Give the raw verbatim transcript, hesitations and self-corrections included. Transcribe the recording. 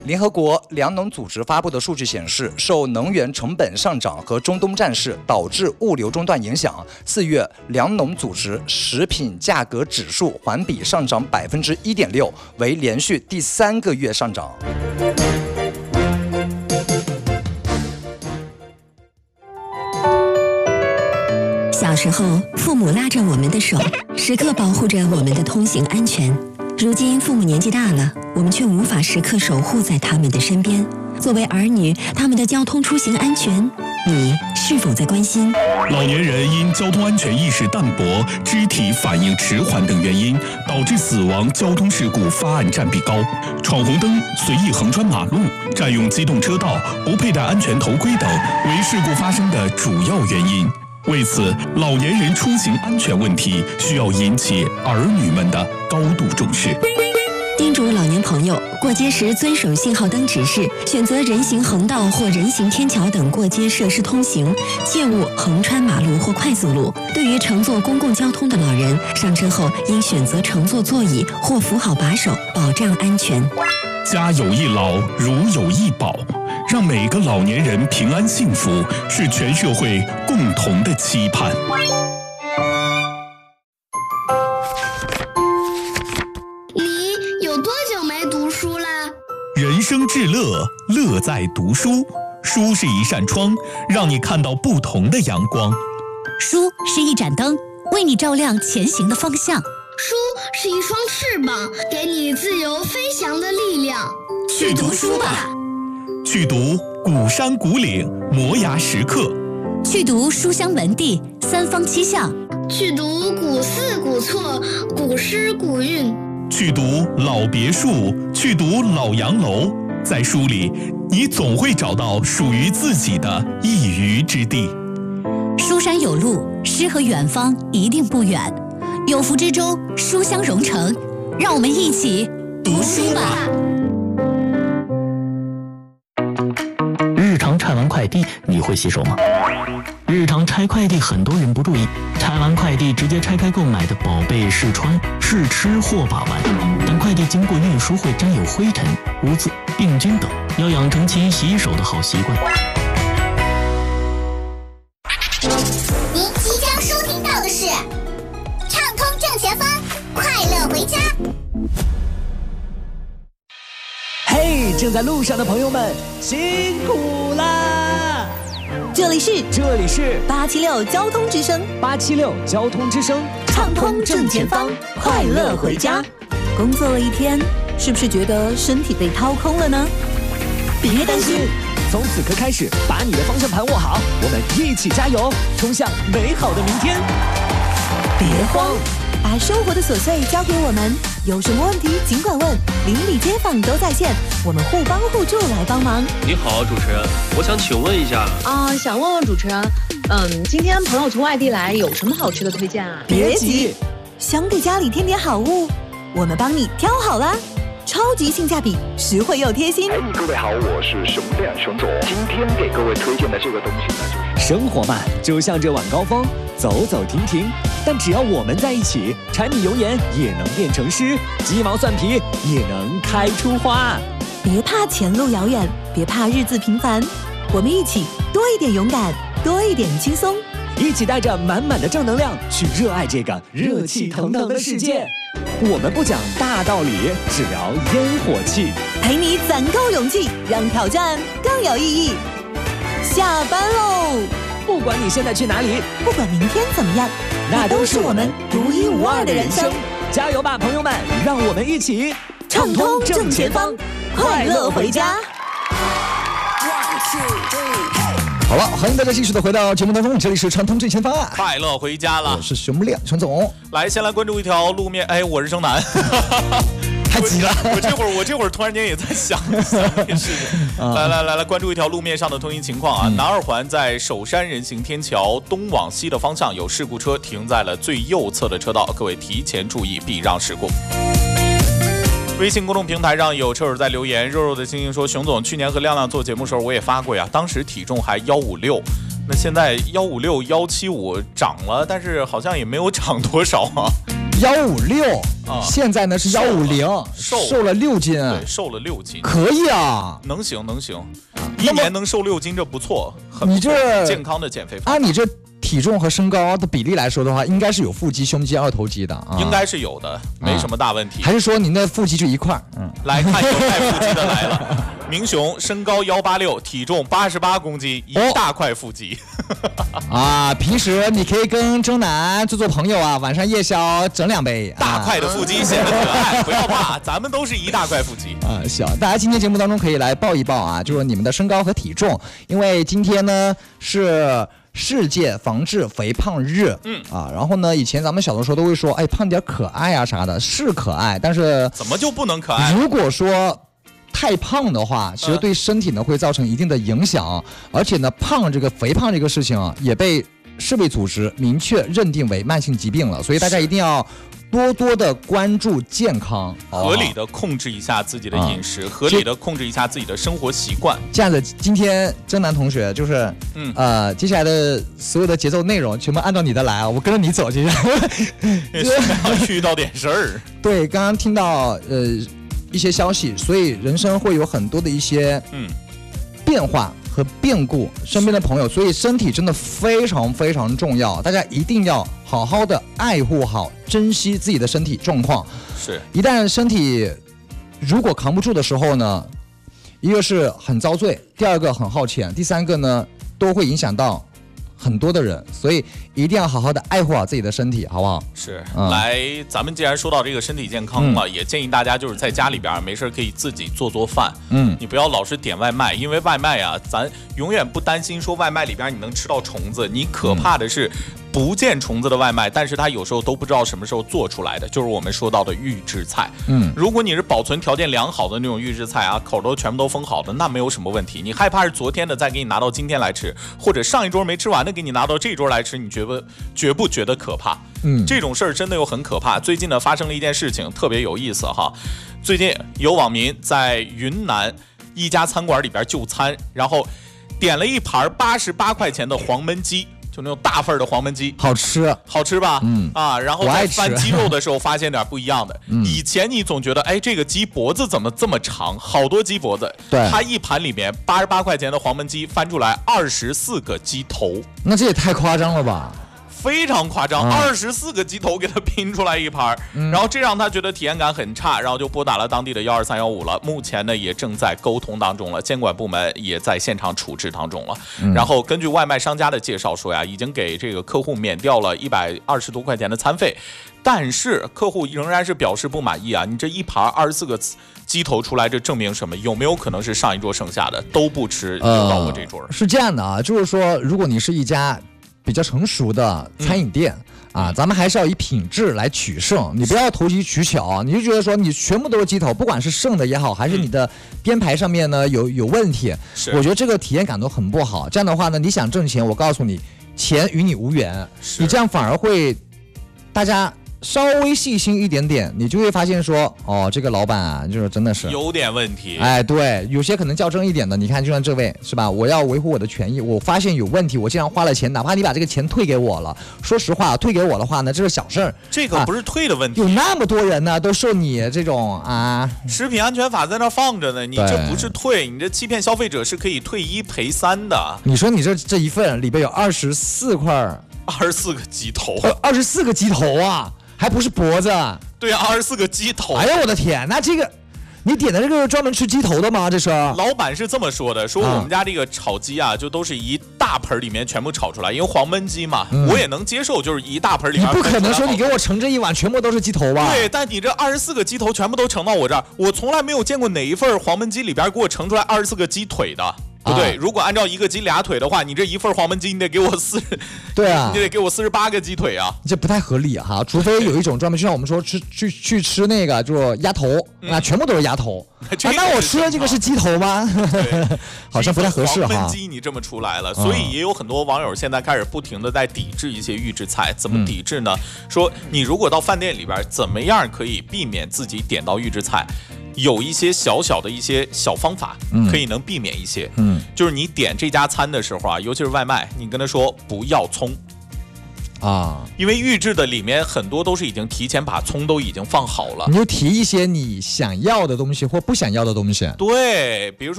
联合国粮农组织发布的数据显示，受能源成本上涨和中东战事导致物流中断影响，四月粮农组织食品价格指数环比上涨百分之一点六，为连续第三个月上涨。 小时候，父母拉着我们的手，时刻保护着我们的通行安全。如今父母年纪大了，我们却无法时刻守护在他们的身边。作为儿女，他们的交通出行安全，你是否在关心？ 老年人因交通安全意识淡薄、肢体反应迟缓等原因，导致死亡交通事故发案占比高。闯红灯、随意横穿马路、占用机动车道、不佩戴安全头盔等，为事故发生的主要原因。为此，老年人出行安全问题需要引起儿女们的高度重视。 叮嘱老年朋友，过街时遵守信号灯指示，选择人行横道或人行天桥等过街设施通行，切勿横穿马路或快速路。对于乘坐公共交通的老人，上车后应选择乘坐座椅或扶好把手，保障安全。 家有一老，如有一宝，让每个老年人平安幸福，是全社会共同的期盼。 你有多久没读书啦？ 人生至乐，乐在读书。书是一扇窗，让你看到不同的阳光。 书是一盏灯，为你照亮前行的方向。 书是一双翅膀，给你自由飞翔的力量。 去读书吧， 去读古山古岭，摩崖石刻； 去读书香门第，三方七巷； 去读古寺古厝，古诗古韵； 去读老别墅，去读老洋楼。在书里，你总会找到属于自己的一隅之地。 书山有路，诗和远方一定不远。有福之州，书香融成，让我们一起读书吧。 日常拆完快递，你会洗手吗？日常拆快递，很多人不注意，拆完快递直接拆开购买的宝贝试穿、试吃或把玩，但快递经过运输会沾有灰尘、污渍、病菌等，要养成勤洗手的好习惯。 您即将收听到的是畅通正前方，快乐回家。 嘿，正在路上的朋友们，辛苦啦！ 这里是这里是八七六交通之声， 八七六交通之声， 畅通正前方，快乐回家。工作了一天，是不是觉得身体被掏空了呢？别担心， 从此刻开始，把你的方向盘握好，我们一起加油，冲向美好的明天。别慌， 把生活的琐碎交给我们，有什么问题尽管问，邻里街坊都在线，我们互帮互助来帮忙。 你好，主持人，我想请问一下啊、呃，想问问主持人，嗯，今天朋友从外地来，有什么好吃的推荐啊？ 别急，想给家里添点好物，我们帮你挑好啦。超级性价比，实惠又贴心。 哎，各位好，我是熊亮熊总。今天给各位推荐的这个东西呢，就是生活嘛，就像这晚高峰，走走停停。但只要我们在一起，柴米油盐也能变成诗，鸡毛蒜皮也能开出花。 别怕前路遥远，别怕日子平凡，我们一起多一点勇敢，多一点轻松， 一起带着满满的正能量去热爱这个热气腾腾的世界。我们不讲大道理，只聊烟火气， 陪你攒够勇气，让挑战更有意义。下班喽！ 不管你现在去哪里， 不管明天怎么样， 那都是我们独一无二的人生。加油吧，朋友们！让我们一起畅通正前方，快乐回家。 好了，欢迎大家继续的回到节目当中，这里是畅通正前方， 快乐回家了。 我是熊亮熊总。 来，先来关注一条路面。哎，我是生男。 太急了我！我这会儿我这会儿突然间也在想想这件事情。来来来来，关注一条路面上的通行情况啊！嗯、南二环在首山人行天桥东往西的方向有事故车停在了最右侧的车道，各位提前注意避让事故。微信公众平台上有车友在留言，肉肉的星星说：“熊总，去年和亮亮做节目的时候我也发过呀，当时体重还一五六，那现在一五六、一七五涨了，但是好像也没有涨多少啊。” 幺五六，现在呢是幺五零，瘦了六斤， 对，瘦了六斤， 可以啊， 能行能行，一年能瘦六斤，这不错，很你这健康的减肥方法。 按你这体重和身高的比例来说的话，应该是有腹肌、胸肌、二头肌的啊， 应该是有的，没什么大问题。 还是说您的腹肌就一块儿？嗯， 来看有带腹肌的来了，明雄身高幺八六，体重八十八公斤，一大块腹肌。 哦、啊，平时你可以跟征南做做朋友啊，晚上夜宵整两杯。 大块的腹肌显得可爱，不要怕，咱们都是一大块腹肌啊。行，大家今天节目当中可以来报一报啊，就是你们的身高和体重，因为今天呢是世界防治肥胖日，嗯啊，然后呢，以前咱们小的时候都会说，哎，胖点可爱啊啥的，是可爱，但是怎么就不能可爱？ 如果说太胖的话，其实对身体呢会造成一定的影响，而且呢，胖这个肥胖这个事情啊，也被世卫组织明确认定为慢性疾病了，所以大家一定要多多的关注健康， 合理的控制一下自己的饮食，合理的控制一下自己的生活习惯。 这样子，今天征南同学就是，嗯呃，接下来的所有的节奏内容全部按照你的来啊，我跟着你走，接下来。 要遇到点事儿。 对，刚刚听到呃一些消息，所以人生会有很多的一些嗯变化和变故，身边的朋友，所以身体真的非常非常重要，大家一定要好好的爱护好，珍惜自己的身体状况。 是， 一旦身体如果扛不住的时候呢，一个是很遭罪，第二个很耗钱，第三个呢都会影响到很多的人，所以一定要好好的爱护好自己的身体，好不好？ 是，嗯、来，咱们既然说到这个身体健康了，嗯、也建议大家就是在家里边没事可以自己做做饭，嗯，你不要老是点外卖，因为外卖啊，咱永远不担心说外卖里边你能吃到虫子，你可怕的是。嗯不见虫子的外卖，但是它有时候都不知道什么时候做出来的，就是我们说到的预制菜。嗯，如果你是保存条件良好的那种预制菜啊，口都全部都封好的，那没有什么问题。你害怕是昨天的再给你拿到今天来吃，或者上一桌没吃完的给你拿到这桌来吃，你觉不绝不觉得可怕？嗯，这种事儿真的又很可怕。最近呢发生了一件事情，特别有意思哈。最近有网民在云南一家餐馆里边就餐，然后点了一盘八十八块钱的黄焖鸡。就那种大份的黄焖鸡， 好吃， 好吃吧？嗯啊，然后在翻鸡肉的时候发现点不一样的。嗯、以前你总觉得，哎，这个鸡脖子怎么这么长？好多鸡脖子。 对， 它一盘里面八十八块钱的黄焖鸡翻出来二十四个鸡头， 那这也太夸张了吧！ 非常夸张，二十四个鸡头给他拼出来一盘，嗯、然后这让他觉得体验感很差，然后就拨打了当地的幺二三幺五了。目前呢也正在沟通当中了，监管部门也在现场处置当中了。嗯、然后根据外卖商家的介绍说呀，已经给这个客户免掉了一百二十多块钱的餐费，但是客户仍然是表示不满意啊！你这一盘二十四个鸡头出来，这证明什么？有没有可能是上一桌剩下的都不吃，留到我这桌？ 呃、是这样的啊，就是说，如果你是一家比较成熟的餐饮店、嗯、啊，咱们还是要以品质来取胜，你不要投机取巧，你就觉得说你全部都是鸡头，不管是剩的也好，还是你的编排上面呢有有问题，我觉得这个体验感都很不好。这样的话呢，你想挣钱，我告诉你，钱与你无缘，你这样反而会大家。稍微细心一点点，你就会发现说，哦，这个老板啊，就是真的是有点问题。 哎，对，有些可能较真一点的，你看，就像这位是吧？我要维护我的权益，我发现有问题，我既然花了钱，哪怕你把这个钱退给我了，说实话，退给我的话呢，这是小事儿。 这个不是退的问题， 啊、有那么多人呢，都受你这种啊， 食品安全法在那放着呢，你这不是退，你这欺骗消费者是可以退一赔三的。 你说你这这一份里边有二十四块， 二十四个鸡头， 二十四个鸡头啊！还不是脖子？ 对啊，二十四个鸡头。 哎呀，我的天！那这个，你点的这个专门吃鸡头的吗？这是老板是这么说的，说我们家这个炒鸡啊，就都是一大盆里面全部炒出来，因为黄焖鸡嘛，嗯、我也能接受，就是一大盆里面。 你不可能说你给我盛这一碗全部都是鸡头吧？ 对，但你这二十四个鸡头全部都盛到我这儿，我从来没有见过哪一份黄焖鸡里边给我盛出来二十四个鸡腿的。不对，啊、如果按照一个鸡俩腿的话，你这一份黄焖鸡你得给我四， 对啊， 你得给我四十八个鸡腿啊， 这不太合理哈。除非有一种专门，就像我们说吃去去吃那个就是鸭头，嗯、啊，全部都是鸭头。啊、那我吃的这个是鸡头吗？好像不太合适哈。 黄焖鸡你这么出来了，所以也有很多网友现在开始不停的在抵制一些预制菜。怎么抵制呢？嗯、说你如果到饭店里边，怎么样可以避免自己点到预制菜？有一些小小的一些小方法，可以能避免一些。嗯，就是你点这家餐的时候啊，尤其是外卖，你跟他说不要葱。 啊， 因为预制的里面很多都是已经提前把葱都已经放好了， 你就提一些你想要的东西或不想要的东西。 对，比如说